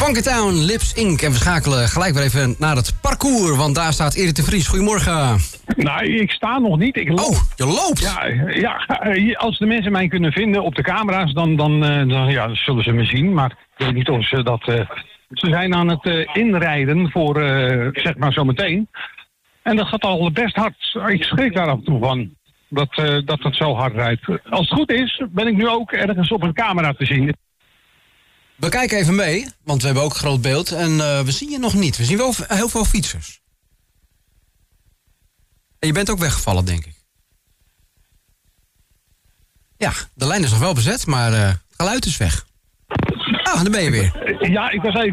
Funkytown, Lips Inc. En we schakelen gelijk weer even naar het parcours, want daar staat Erik de Vries. Goedemorgen. Nou, ik sta nog niet. Ik loop. Oh, je loopt? Ja, als de mensen mij kunnen vinden op de camera's, dan zullen ze me zien. Maar ik weet niet of ze dat... ze zijn aan het inrijden voor, zeg maar, zometeen. En dat gaat al best hard. Ik schrik daar af en toe van, dat het zo hard rijdt. Als het goed is, ben ik nu ook ergens op een camera te zien. We kijken even mee, want we hebben ook groot beeld. En we zien je nog niet. We zien wel heel veel fietsers. En je bent ook weggevallen, denk ik. Ja, de lijn is nog wel bezet, maar het geluid is weg. Ah, daar ben je weer. Ja, ik was even...